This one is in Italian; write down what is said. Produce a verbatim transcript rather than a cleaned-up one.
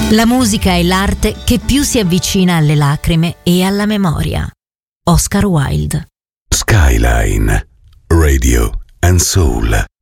La musica è l'arte che più si avvicina alle lacrime e alla memoria. Oscar Wilde. Skyline, Radio and Soul.